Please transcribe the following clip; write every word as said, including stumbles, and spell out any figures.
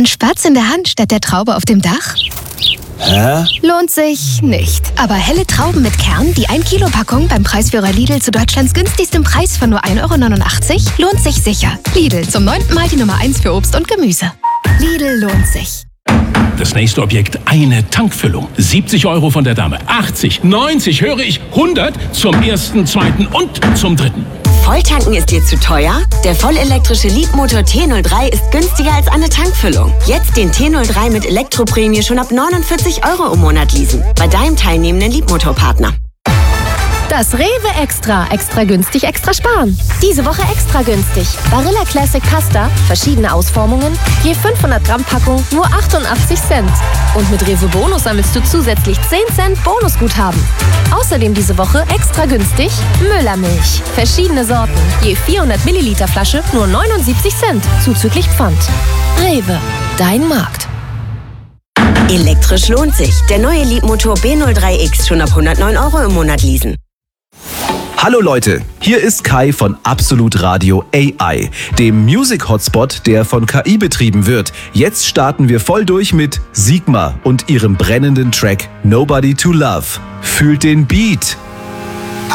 Ein Spatz in der Hand statt der Traube auf dem Dach? Hä? Lohnt sich nicht. Aber helle Trauben mit Kern, die ein Kilo Packung beim Preisführer Lidl zu Deutschlands günstigstem Preis von nur ein Euro neunundachtzig, lohnt sich sicher. Lidl, zum neunten Mal die Nummer eins für Obst und Gemüse. Lidl lohnt sich. Das nächste Objekt, eine Tankfüllung. siebzig Euro von der Dame. achtzig, neunzig, höre ich, hundert zum ersten, zweiten und zum dritten. Volltanken ist dir zu teuer? Der vollelektrische Leapmotor T null drei ist günstiger als eine Tankfüllung. Jetzt den T null drei mit Elektroprämie schon ab neunundvierzig Euro im Monat leasen. Bei deinem teilnehmenden Leapmotor-Partner. Das Rewe Extra. Extra günstig, extra sparen. Diese Woche extra günstig. Barilla Classic Pasta, verschiedene Ausformungen, je fünfhundert Gramm Packung, nur achtundachtzig Cent. Und mit Rewe Bonus sammelst du zusätzlich zehn Cent Bonusguthaben. Außerdem diese Woche extra günstig Müllermilch. Verschiedene Sorten, je vierhundert Milliliter Flasche, nur neunundsiebzig Cent, zuzüglich Pfand. Rewe, dein Markt. Elektrisch lohnt sich. Der neue Leapmotor B null drei X schon ab hundertneun Euro im Monat leasen. Hallo Leute, hier ist Kai von Absolut Radio A I, dem Music-Hotspot, der von K I betrieben wird. Jetzt starten wir voll durch mit Sigma und ihrem brennenden Track Nobody to Love. Fühlt den Beat.